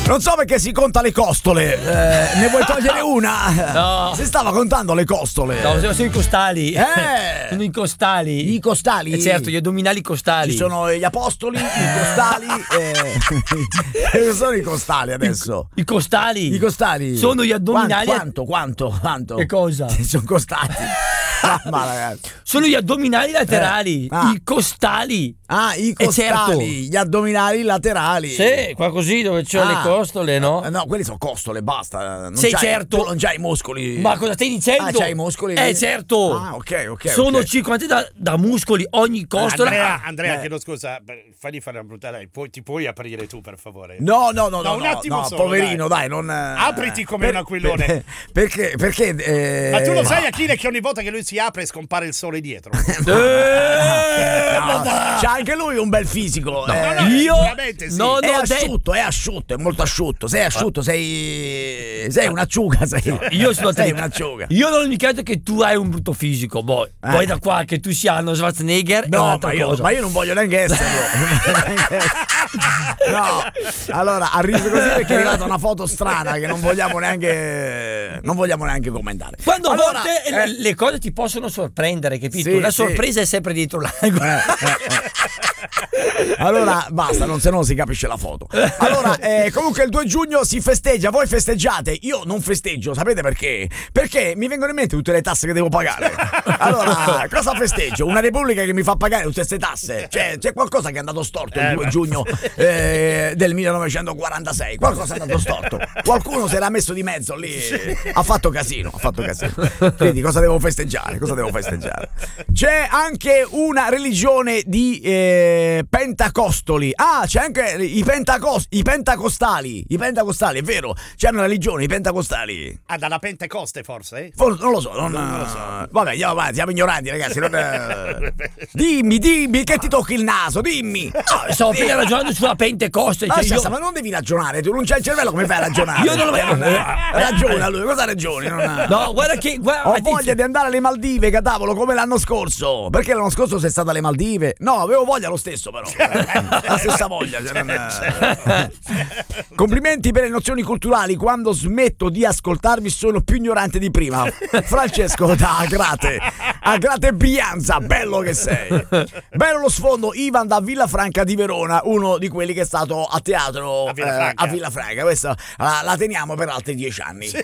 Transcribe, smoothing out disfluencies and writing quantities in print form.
Non so perché si conta le costole. Ne vuoi togliere una? No. Si stava contando le costole. No, sono i costali. Sono i costali. I costali? Certo, gli addominali costali. Ci sono gli apostoli, i costali. Che sono i costali adesso? I costali. I costali. Sono gli addominali. Quanto? Che cosa? Sono costati. Ma ragazzi. Sono gli addominali laterali. I costali. Ah, i costali, certo. gli addominali laterali. Sì, qua così dove c'ho le costole, no? No, quelli sono costole, basta. Sì, certo. Tu non c'hai i muscoli. Ma cosa stai dicendo? Ah, c'hai i muscoli? Certo. Ah, ok. Sono circondati da muscoli ogni costola. Andrea, chiedo scusa, fagli fare una brutta ti puoi aprire tu, per favore? No, un attimo solo, poverino, dai, non apriti come un aquilone. Perché? Ma tu lo sai, Achille, che ogni volta che lui si apre scompare il sole dietro? C'ha anche lui un bel fisico. Io sì. non è ho asciutto, è molto asciutto. Sei asciutto, sei un'acciuga. Io sono sei un'acciuga. Io non mi credo che tu hai un brutto fisico. Poi da qua che tu sia Arnold Schwarzenegger. No, ma io non voglio neanche esserlo. No, allora ha riso così perché è arrivata una foto strana che non vogliamo neanche commentare. Quando a volte le cose ti possono sorprendere, capito? Sì, la sorpresa è sempre dietro l'angolo. Allora basta, se no si capisce la foto. Allora comunque il 2 giugno si festeggia. Voi festeggiate, io non festeggio. Sapete perché? Perché mi vengono in mente tutte le tasse che devo pagare. Allora cosa festeggio? Una repubblica che mi fa pagare tutte queste tasse. Cioè c'è qualcosa che è andato storto il 2 giugno del 1946. Qualcosa è andato storto. Qualcuno si era messo di mezzo lì. Ha fatto casino. Quindi cosa devo festeggiare? C'è anche una religione di pentacostoli. Ah, c'è anche i pentacostali. I pentacostali, è vero. C'è una religione, i pentacostali. Ah, dalla Pentecoste forse? Non lo so. Vabbè, siamo ignoranti, ragazzi. Dimmi che ti tocchi il naso, dimmi. Stavo appena ragionando sulla Pentecoste. Ma non devi ragionare, tu non c'hai il cervello, come fai a ragionare? Io non lo vedo. Ragiona lui, cosa ragioni? No, guarda che ho voglia di andare alle Maldive, Catavolo, come l'anno scorso. Perché l'anno scorso sei stato alle Maldive? No, avevo voglia lo stesso, però. La stessa voglia. Complimenti per le nozioni culturali. Quando smetto di ascoltarvi sono più ignorante di prima. Francesco da Agrate Brianza, bello che sei. Bello lo sfondo. Ivan da Villafranca di Verona, uno di quelli che è stato a teatro a Villafranca. Questa la teniamo per altri 10 anni.